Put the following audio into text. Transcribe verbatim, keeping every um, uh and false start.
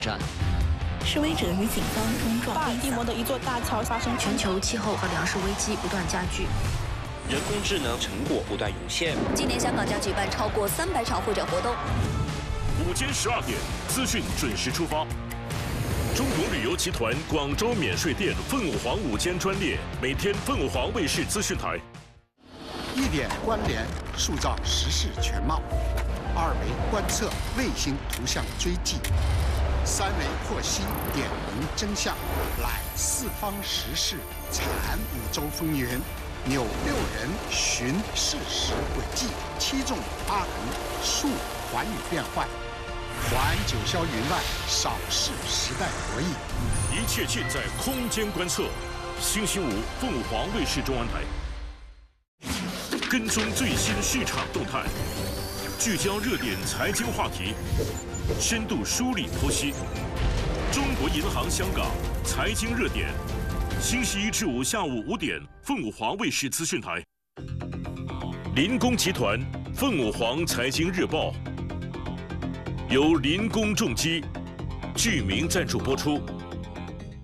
战。 示威者与警方冲撞。 巴尔的摩的一座大桥发生全球气候和粮食危机不断加剧。 人工智能成果不断涌现。 今年香港将举办超过三百场会展活动。 午间十二点，资讯准时出发。中国旅游集团广州免税店凤凰午间专列，每天凤凰卫视资讯台。 一点关联，塑造时事全貌；二维观测，卫星图像追迹；三维剖析，点明真相。来四方时事，阐五洲风云。 扭六人寻事实轨迹，七纵八横述寰宇变幻，环九霄云外，扫视时代博弈。 一切尽在空间观测。星期五，凤凰卫视中文台。跟踪最新市场动态，聚焦热点财经话题，深度梳理剖析。中国银行香港财经热点。 星期一至五下午五点，凤凰卫视资讯台。林工集团凤凰财经日报由林工重机、聚明赞助播出。